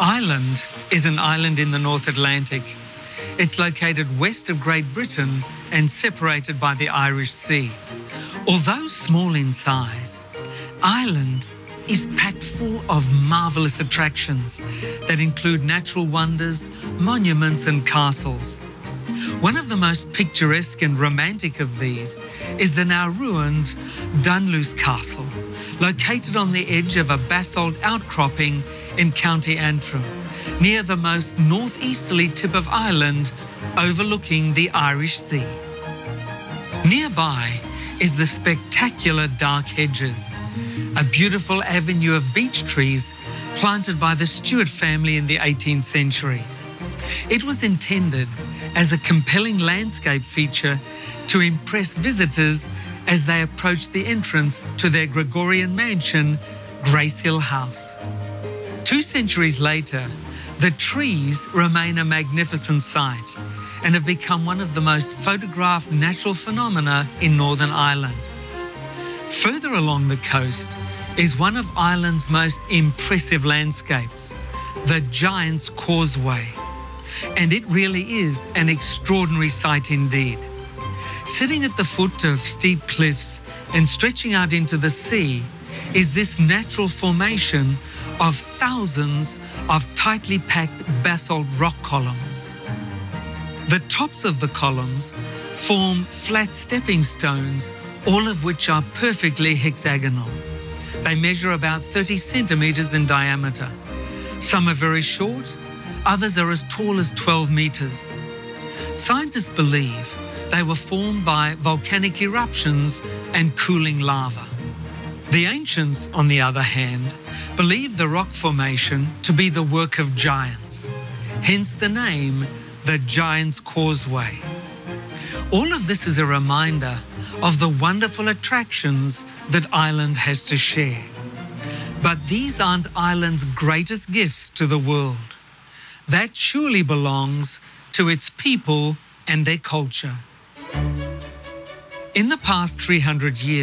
Ireland is an island in the North Atlantic. It's located west of Great Britain and separated by the Irish Sea. Although small in size, Ireland is packed full of marvellous attractions that include natural wonders, monuments and castles. One of the most picturesque and romantic of these is the now ruined Dunluce Castle, located on the edge of a basalt outcropping in County Antrim, near the most northeasterly tip of Ireland, overlooking the Irish Sea. Nearby is the spectacular Dark Hedges, a beautiful avenue of beech trees planted by the Stuart family in the 18th century. It was intended as a compelling landscape feature to impress visitors as they approached the entrance to their Gregorian mansion, Gracehill House. 2 centuries later, the trees remain a magnificent sight and have become one of the most photographed natural phenomena in Northern Ireland. Further along the coast is one of Ireland's most impressive landscapes, the Giant's Causeway. And it really is an extraordinary sight indeed. Sitting at the foot of steep cliffs and stretching out into the sea is this natural formation of thousands of tightly packed basalt rock columns. The tops of the columns form flat stepping stones, all of which are perfectly hexagonal. They measure about 30 centimetres in diameter. Some are very short, others are as tall as 12 metres. Scientists believe they were formed by volcanic eruptions and cooling lava. The ancients, on the other hand, believed the rock formation to be the work of giants, hence the name, the Giant's Causeway. All of this is a reminder of the wonderful attractions that Ireland has to share. But these aren't Ireland's greatest gifts to the world. That surely belongs to its people and their culture. In the past 300 years,